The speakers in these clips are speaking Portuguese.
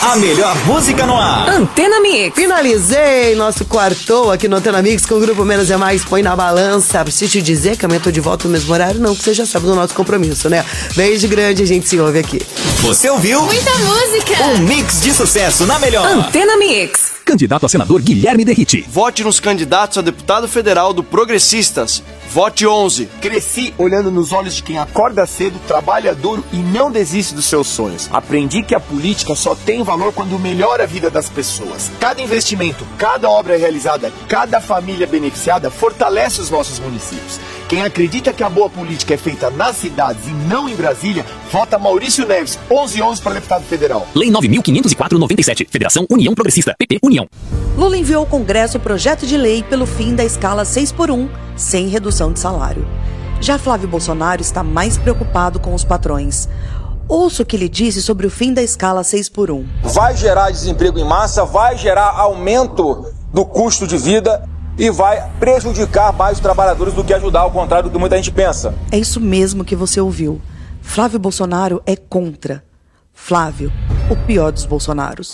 A melhor música no ar. Antena Mix. Finalizei nosso quartou aqui no Antena Mix com o Grupo Menos é Mais. Põe na balança. Preciso te dizer que amanhã eu tô de volta no mesmo horário. Não, que você já sabe do nosso compromisso, né? Beijo grande, a gente se ouve aqui. Você ouviu? Muita música. Um mix de sucesso na melhor. Antena Mix. Candidato a senador Guilherme Derrite. Vote nos candidatos a deputado federal do Progressistas. Vote 11. Cresci olhando nos olhos de quem acorda cedo, trabalha duro e não desiste dos seus sonhos. Aprendi que a política só tem valor quando melhora a vida das pessoas. Cada investimento, cada obra realizada, cada família beneficiada fortalece os nossos municípios. Quem acredita que a boa política é feita nas cidades e não em Brasília, vota Maurício Neves, 1111 para deputado federal. Lei 9.504/97. Federação União Progressista. PP União. Lula enviou ao Congresso o projeto de lei pelo fim da escala 6x1, sem redução de salário. Já Flávio Bolsonaro está mais preocupado com os patrões. Ouça o que ele disse sobre o fim da escala 6x1. Vai gerar desemprego em massa, vai gerar aumento do custo de vida e vai prejudicar mais os trabalhadores do que ajudar, ao contrário do que muita gente pensa. É isso mesmo que você ouviu. Flávio Bolsonaro é contra. Flávio, o pior dos Bolsonaros.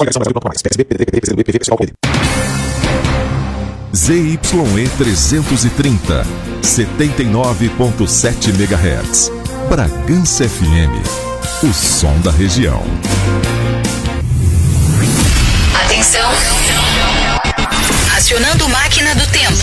ZYE 330, 79.7 MHz. Bragança FM, o som da região. Atenção. Acionando máquina do tempo.